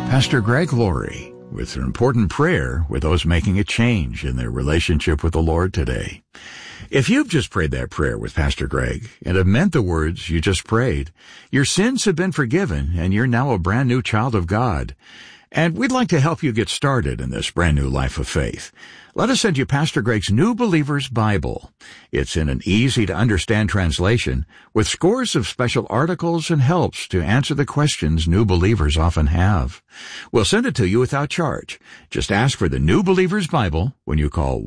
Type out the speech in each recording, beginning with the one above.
Pastor Greg Laurie with an important prayer with those making a change in their relationship with the Lord today. If you've just prayed that prayer with Pastor Greg and have meant the words you just prayed, your sins have been forgiven and you're now a brand new child of God. And we'd like to help you get started in this brand new life of faith. Let us send you Pastor Greg's New Believer's Bible. It's in an easy-to-understand translation with scores of special articles and helps to answer the questions new believers often have. We'll send it to you without charge. Just ask for the New Believer's Bible when you call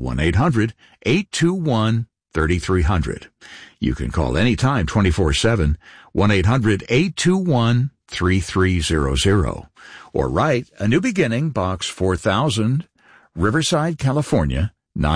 1-800-821-3300. You can call anytime 24/7, 1-800-821-3300. Or write A New Beginning, Box 4000, Riverside, California,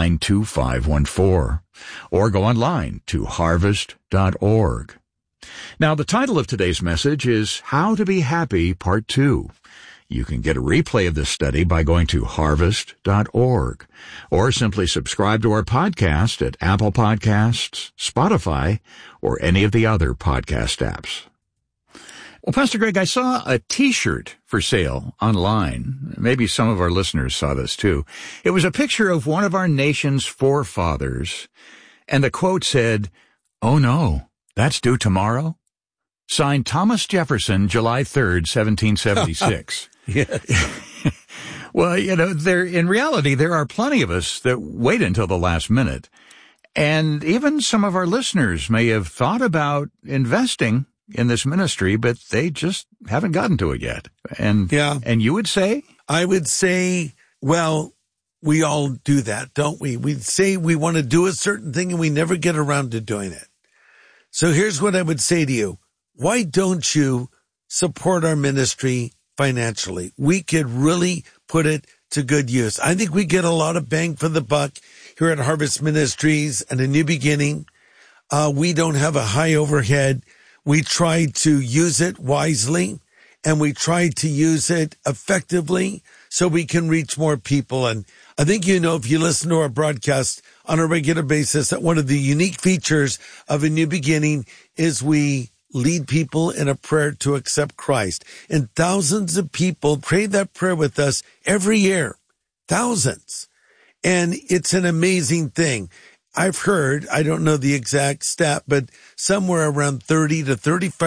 92514. Or go online to harvest.org. Now, the title of today's message is How to Be Happy, Part 2. You can get a replay of this study by going to harvest.org. Or simply subscribe to our podcast at Apple Podcasts, Spotify, or any of the other podcast apps. Well, Pastor Greg, I saw a T-shirt for sale online. Maybe some of our listeners saw this too. It was a picture of one of our nation's forefathers, and the quote said, "Oh no, that's due tomorrow?" Signed Thomas Jefferson, July 3rd, 1776. Yes. Well, in reality, there are plenty of us that wait until the last minute. And even some of our listeners may have thought about investing in this ministry, but they just haven't gotten to it yet. And you would say? I would say, well, we all do that, don't we? We say we want to do a certain thing and we never get around to doing it. So here's what I would say to you. Why don't you support our ministry financially? We could really put it to good use. I think we get a lot of bang for the buck here at Harvest Ministries and A New Beginning. We don't have a high overhead. We try to use it wisely, and we try to use it effectively so we can reach more people. And I think if you listen to our broadcast on a regular basis, that one of the unique features of A New Beginning is we lead people in a prayer to accept Christ. And thousands of people pray that prayer with us every year. Thousands. And it's an amazing thing. I've heard, I don't know the exact stat, but somewhere around 30 to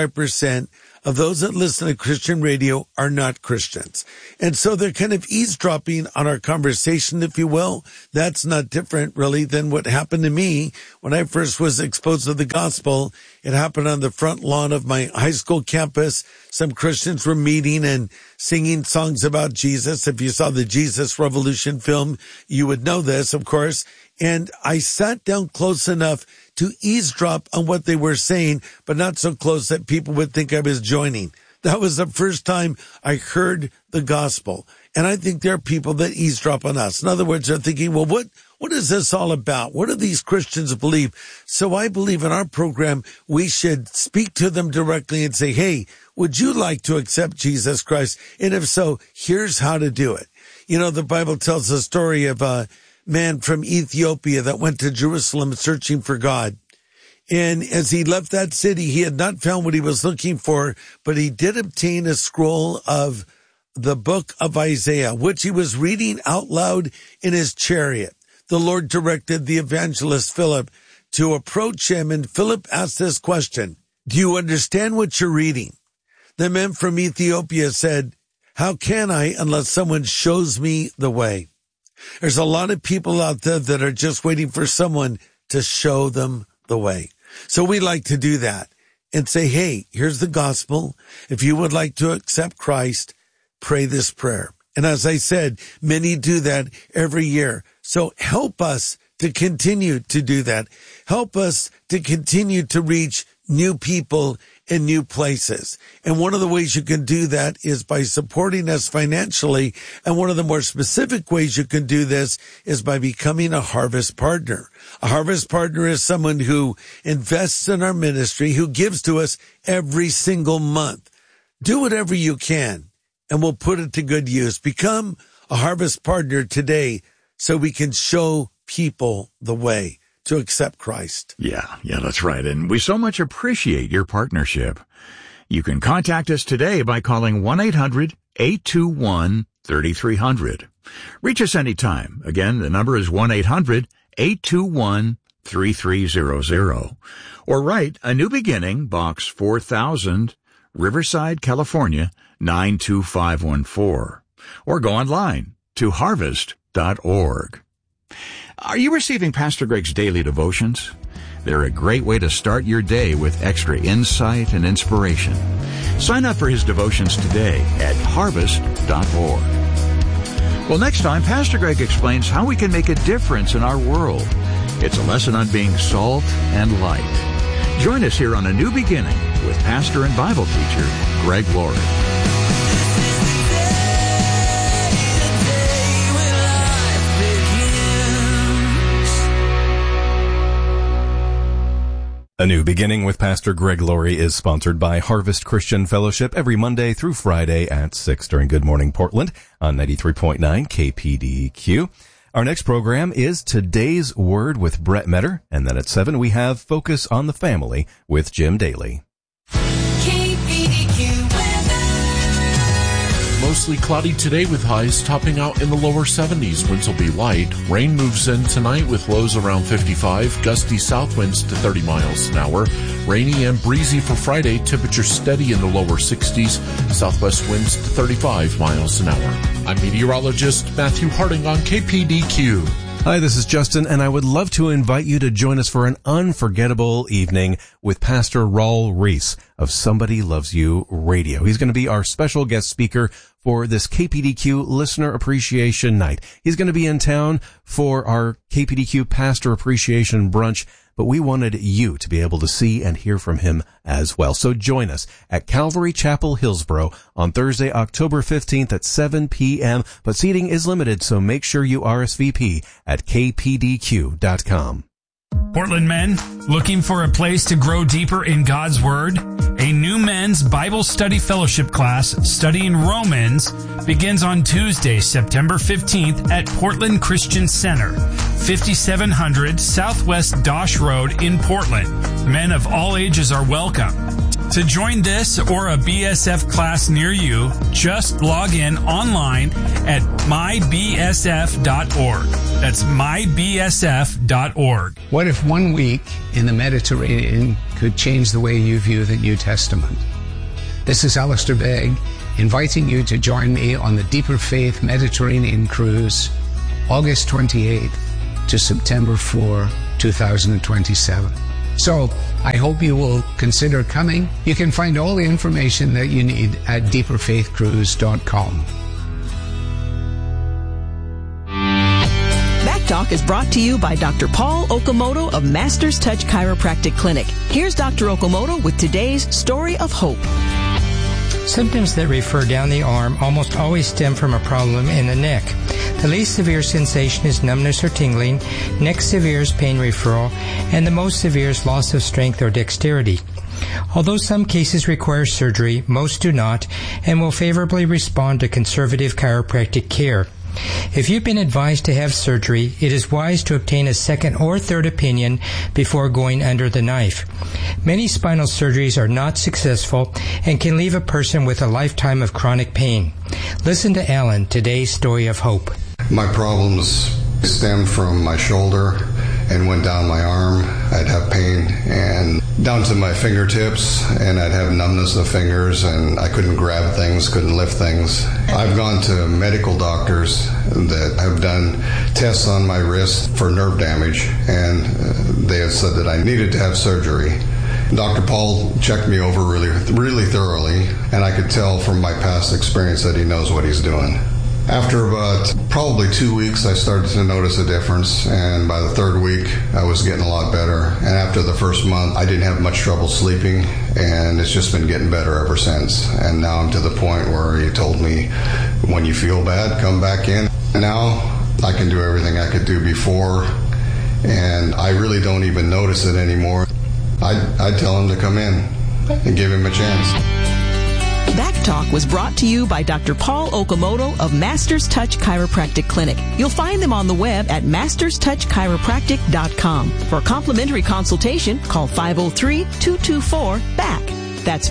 35% of those that listen to Christian radio are not Christians. And so they're kind of eavesdropping on our conversation, if you will. That's not different really than what happened to me when I first was exposed to the gospel. It happened on the front lawn of my high school campus. Some Christians were meeting and singing songs about Jesus. If you saw the Jesus Revolution film, you would know this, of course. And I sat down close enough to eavesdrop on what they were saying, but not so close that people would think I was joining. That was the first time I heard the gospel. And I think there are people that eavesdrop on us. In other words, they're thinking, well, what is this all about? What do these Christians believe? So I believe in our program, we should speak to them directly and say, hey, would you like to accept Jesus Christ? And if so, here's how to do it. The Bible tells the story of a man from Ethiopia that went to Jerusalem searching for God. And as he left that city, he had not found what he was looking for, but he did obtain a scroll of the book of Isaiah, which he was reading out loud in his chariot. The Lord directed the evangelist Philip to approach him, and Philip asked this question, "Do you understand what you're reading?" The man from Ethiopia said, "How can I unless someone shows me the way?" There's a lot of people out there that are just waiting for someone to show them the way. So we like to do that and say, hey, here's the gospel. If you would like to accept Christ, pray this prayer. And as I said, many do that every year. So help us to continue to do that. Help us to continue to reach new people in new places. And one of the ways you can do that is by supporting us financially. And one of the more specific ways you can do this is by becoming a Harvest Partner. A Harvest Partner is someone who invests in our ministry, who gives to us every single month. Do whatever you can, and we'll put it to good use. Become a Harvest Partner today so we can show people the way to accept Christ. Yeah, that's right. And we so much appreciate your partnership. You can contact us today by calling 1-800-821-3300. Reach us anytime. Again, the number is 1-800-821-3300. Or write A New Beginning, Box 4000, Riverside, California, 92514. Or go online to harvest.org. Are you receiving Pastor Greg's daily devotions? They're a great way to start your day with extra insight and inspiration. Sign up for his devotions today at harvest.org. Well, next time, Pastor Greg explains how we can make a difference in our world. It's a lesson on being salt and light. Join us here on A New Beginning with pastor and Bible teacher Greg Laurie. A New Beginning with Pastor Greg Laurie is sponsored by Harvest Christian Fellowship every Monday through Friday at 6 during Good Morning Portland on 93.9 KPDQ. Our next program is Today's Word with Brett Metter, and then at 7 we have Focus on the Family with Jim Daly. Mostly cloudy today with highs topping out in the lower 70s. Winds will be light. Rain moves in tonight with lows around 55. Gusty south winds to 30 miles an hour. Rainy and breezy for Friday. Temperature steady in the lower 60s. Southwest winds to 35 miles an hour. I'm meteorologist Matthew Harding on KPDQ. Hi, this is Justin, and I would love to invite you to join us for an unforgettable evening with Pastor Raul Reese of Somebody Loves You Radio. He's going to be our special guest speaker for this KPDQ Listener Appreciation Night. He's going to be in town for our KPDQ Pastor Appreciation Brunch, but we wanted you to be able to see and hear from him as well. So join us at Calvary Chapel, Hillsboro on Thursday, October 15th at 7 p.m. But seating is limited, so make sure you RSVP at kpdq.com. Portland men, looking for a place to grow deeper in God's Word? A new men's Bible study fellowship class studying Romans begins on Tuesday, September 15th at Portland Christian Center, 5700 Southwest Dosh Road in Portland. Men of all ages are welcome. To join this or a BSF class near you, just log in online at mybsf.org. That's mybsf.org. What if 1 week in the Mediterranean could change the way you view the New Testament? This is Alistair Begg, inviting you to join me on the Deeper Faith Mediterranean Cruise, August 28th to September 4, 2027. So, I hope you will consider coming. You can find all the information that you need at deeperfaithcruise.com. Back Talk is brought to you by Dr. Paul Okamoto of Masters Touch Chiropractic Clinic. Here's Dr. Okamoto with today's Story of Hope. Symptoms that refer down the arm almost always stem from a problem in the neck. The least severe sensation is numbness or tingling, next severe is pain referral, and the most severe is loss of strength or dexterity. Although some cases require surgery, most do not, and will favorably respond to conservative chiropractic care. If you've been advised to have surgery, it is wise to obtain a second or third opinion before going under the knife. Many spinal surgeries are not successful and can leave a person with a lifetime of chronic pain. Listen to Alan, today's Story of Hope. My problems stemmed from my shoulder and went down my arm. I'd have pain and down to my fingertips, and I'd have numbness of fingers, and I couldn't grab things, couldn't lift things. I've gone to medical doctors that have done tests on my wrist for nerve damage, and they have said that I needed to have surgery. Dr. Paul checked me over really thoroughly, and I could tell from my past experience that he knows what he's doing. After about probably 2 weeks, I started to notice a difference, and by the third week, I was getting a lot better. And after the first month, I didn't have much trouble sleeping, and it's just been getting better ever since. And now I'm to the point where he told me, when you feel bad, come back in. And now I can do everything I could do before, and I really don't even notice it anymore. I'd tell him to come in and give him a chance. Back Talk was brought to you by Dr. Paul Okamoto of Masters Touch Chiropractic Clinic. You'll find them on the web at masterstouchchiropractic.com. For a complimentary consultation, call 503-224-BACK. That's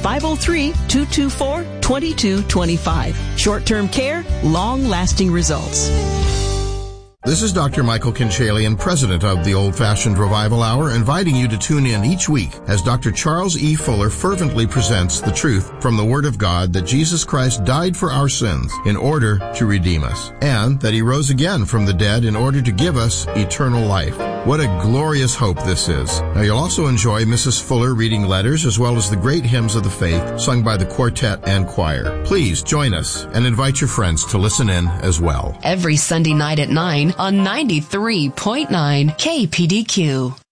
503-224-2225. Short-term care, long-lasting results. This is Dr. Michael Kinchalian, president of the Old Fashioned Revival Hour, inviting you to tune in each week as Dr. Charles E. Fuller fervently presents the truth from the Word of God that Jesus Christ died for our sins in order to redeem us, and that He rose again from the dead in order to give us eternal life. What a glorious hope this is. Now, you'll also enjoy Mrs. Fuller reading letters as well as the great hymns of the faith sung by the quartet and choir. Please join us and invite your friends to listen in as well. Every Sunday night at 9 on 93.9 KPDQ.